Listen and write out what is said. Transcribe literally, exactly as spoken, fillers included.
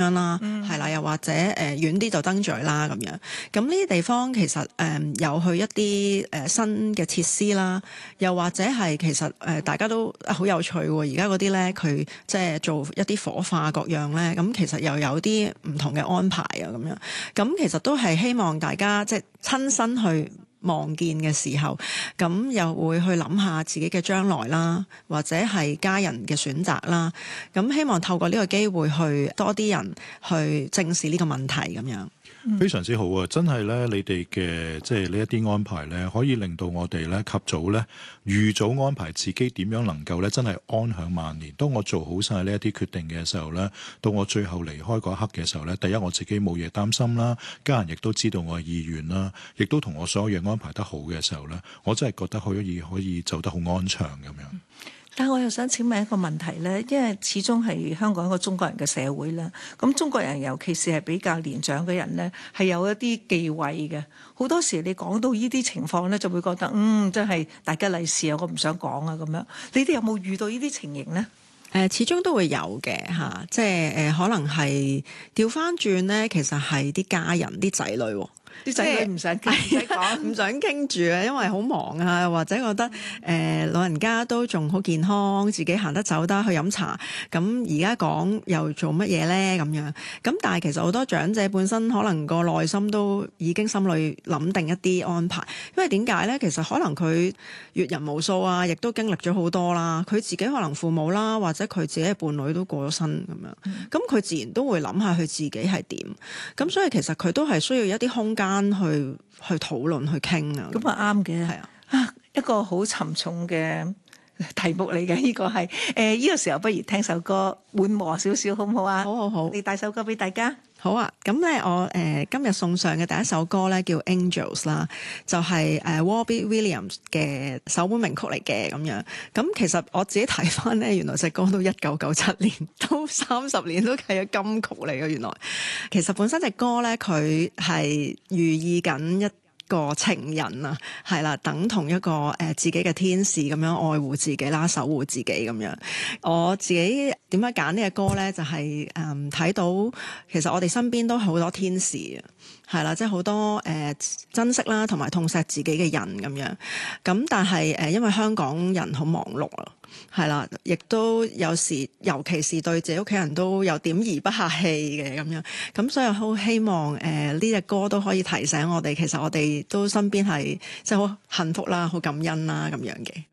樣啦，係、 嗯、 啦，又或者誒遠啲就燈咀啦咁樣。咁呢啲地方其實誒、呃、有去一啲誒、呃、新嘅設施啦，又或者係其實誒、呃、大家都好有趣喎。而家嗰啲咧佢即係做一啲火化各樣咧，咁其實又有啲唔同嘅安排啊咁樣。咁其實都係希望大家即係親身去望見嘅時候，咁又會去諗下自己嘅將來啦，或者係家人嘅選擇啦。咁希望透過呢個機會去多啲人去正視呢個問題咁樣。 非常之好啊！真係咧，你哋嘅即係呢一啲安排咧，可以令到我哋咧及早咧預早安排自己點樣能夠咧真係安享晚年。當我做好晒呢一啲決定嘅時候咧，到我最後離開嗰一刻嘅時候咧，第一我自己冇嘢擔心啦，家人亦都知道我嘅意願啦，亦都同我所有嘢安排得好嘅時候咧，我真係覺得可以可以走得好安詳咁樣。 但係我又想請問一個問題咧，因為始終係香港一個中國人嘅社會啦，咁中國人尤其是係比較年長嘅人咧，係有一啲忌諱嘅。好多時你講到呢啲情況咧，就會覺得嗯真係大吉利是啊，我唔想講啊咁樣。你哋有冇遇到呢啲情形咧？ 誒始終都會有嘅嚇，即係誒可能係調翻轉咧，其實係啲家人啲仔女喎。 啲仔女唔想傾，唔使講， 唔想傾住啊，因為好忙啊，或者覺得誒、呃、老人家都仲好健康，自己行得走得去飲茶，咁而家講又做乜嘢咧咁樣？咁但係其實好多長者本身可能個內心都已經心裏諗定一啲安排，因為點解咧？其實可能佢閱人無數啊，亦都經歷咗好多啦。佢自己可能父母啦，或者佢自己嘅伴侶都過咗身咁樣，咁佢、嗯、自然都會諗下佢自己係點。咁所以其實佢都係需要一啲空間去去討論去傾啊， 咁啊啱嘅， 係啊， 啊一個好沉重嘅題目嚟嘅，呢、這個係誒呢個時候不如聽首歌緩和少少，好唔好啊？ 好好好， 你帶首歌俾大家。 好啊，咁咧我誒、呃、今日送上嘅第一首歌咧叫 Angels 啦，就係、是、誒、呃、Robbie Williams 嘅首本名曲嚟嘅咁樣。咁其實我自己睇翻咧，原來隻歌都一九九七年，都三十年都係個金曲嚟嘅。原來其實本身隻歌咧，佢係寓意緊一個情人啊，係啦，等同一個誒、呃、自己嘅天使咁樣愛護自己啦，守護自己咁樣。我自己點解揀呢個歌咧？就係誒睇到其實我哋身邊都好多天使啊，係啦，即係好多誒、呃、珍惜啦，同埋痛錫自己嘅人咁樣。咁但係誒、呃，因為香港人好忙碌啊。係啦，亦都有時，尤其是對自己屋企人都有點而不客氣嘅咁樣，咁所以好希望誒呢隻歌都可以提醒我哋，其實我哋都身邊係即係好幸福啦，好感恩啦咁樣嘅。